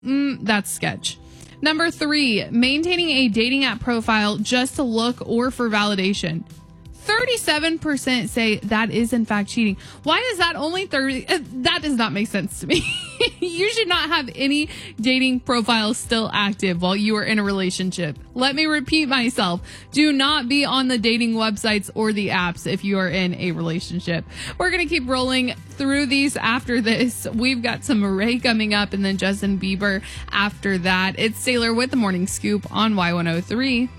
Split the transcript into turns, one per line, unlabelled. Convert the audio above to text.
That's sketch. Number 3, maintaining a dating app profile just to look or for validation. 37% say that is in fact cheating. Why is that only 30? That does not make sense to me. You should not have any dating profiles still active while you are in a relationship. Let me repeat myself. Do not be on the dating websites or the apps if you are in a relationship. We're going to keep rolling through these after this. We've got some Ray coming up and then Justin Bieber after that. It's Sailor with the Morning Scoop on Y103.